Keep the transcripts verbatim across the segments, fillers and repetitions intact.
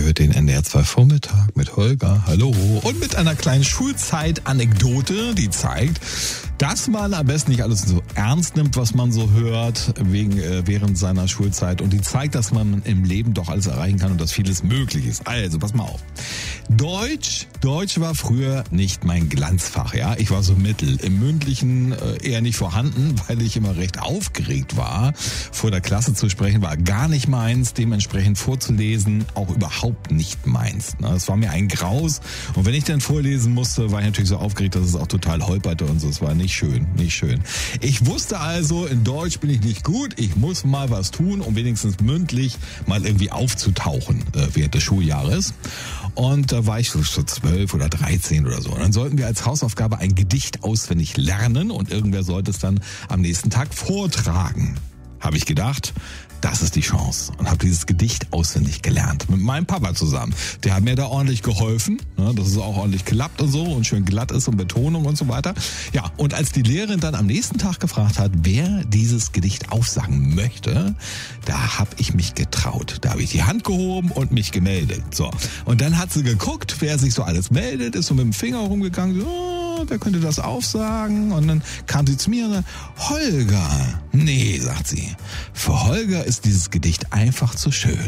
hört den N D R zwei Vormittag mit Holger, hallo, und mit einer kleinen Schulzeit-Anekdote, die zeigt, dass man am besten nicht alles so ernst nimmt, was man so hört wegen äh, während seiner Schulzeit, und die zeigt, dass man im Leben doch alles erreichen kann und dass vieles möglich ist. Also, pass mal auf. Deutsch, Deutsch war früher nicht mein Glanzfach, ja. Ich war so mittel. Im Mündlichen äh, eher nicht vorhanden, weil ich immer recht aufgeregt war. Vor der Klasse zu sprechen war gar nicht meins, dementsprechend vorzulesen auch überhaupt nicht meins. Es war mir ein Graus, und wenn ich dann vorlesen musste, war ich natürlich so aufgeregt, dass es auch total holperte und so. Es war nicht schön, nicht schön. Ich wusste also, in Deutsch bin ich nicht gut, ich muss mal was tun, um wenigstens mündlich mal irgendwie aufzutauchen äh, während des Schuljahres. Und da war ich so zwölf oder dreizehn oder so. Und dann sollten wir als Hausaufgabe ein Gedicht auswendig lernen und irgendwer sollte es dann am nächsten Tag vortragen. Habe ich gedacht, das ist die Chance, und habe dieses Gedicht auswendig gelernt mit meinem Papa zusammen. Der hat mir da ordentlich geholfen, ne, dass es auch ordentlich klappt und so und schön glatt ist und Betonung und so weiter. Ja, und als die Lehrerin dann am nächsten Tag gefragt hat, wer dieses Gedicht aufsagen möchte, da habe ich mich getraut. Da habe ich die Hand gehoben und mich gemeldet. So, und dann hat sie geguckt, wer sich so alles meldet, ist so mit dem Finger rumgegangen, so, oh, wer könnte das aufsagen? Und dann kam sie zu mir und sagte, Holger. Nee, sagt sie, für Holger ist dieses Gedicht einfach zu schön.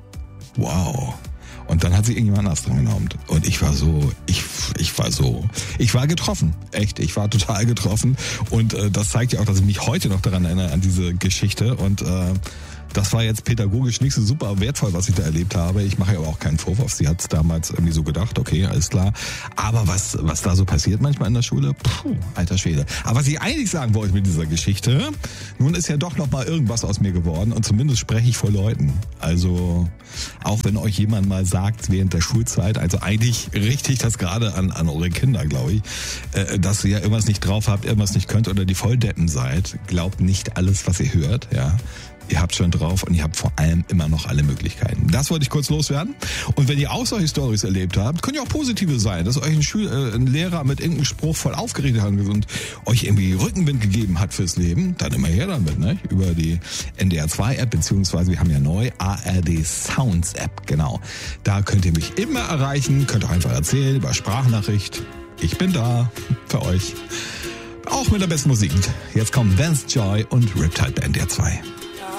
Wow. Und dann hat sich irgendjemand anders dran genommen. Und ich war so, ich, ich war so, ich war getroffen. Echt, ich war total getroffen. Und äh, das zeigt ja auch, dass ich mich heute noch daran erinnere, an diese Geschichte. Und äh, das war jetzt pädagogisch nicht so super wertvoll, was ich da erlebt habe. Ich mache aber auch keinen Vorwurf. Sie hat es damals irgendwie so gedacht, okay, alles klar. Aber was was da so passiert manchmal in der Schule, puh, alter Schwede. Aber was ich eigentlich sagen wollte mit dieser Geschichte, nun ist ja doch noch mal irgendwas aus mir geworden, und zumindest spreche ich vor Leuten. Also auch wenn euch jemand mal sagt während der Schulzeit, also eigentlich richte ich das gerade an an eure Kinder, glaube ich, äh, dass ihr irgendwas nicht drauf habt, irgendwas nicht könnt oder die Volldeppen seid. Glaubt nicht alles, was ihr hört, ja. Ihr habt schon drauf, und ihr habt vor allem immer noch alle Möglichkeiten. Das wollte ich kurz loswerden. Und wenn ihr auch solche Storys erlebt habt, können ja auch positive sein, dass euch ein, Schül- äh, ein Lehrer mit irgendeinem Spruch voll aufgeregt hat und euch irgendwie Rückenwind gegeben hat fürs Leben, dann immer her damit, ne? Über die N D R zwei App, beziehungsweise wir haben ja neu A R D Sounds App, genau. Da könnt ihr mich immer erreichen, könnt auch einfach erzählen über Sprachnachricht. Ich bin da für euch. Auch mit der besten Musik. Jetzt kommen Vance Joy und Riptide bei N D R zwei.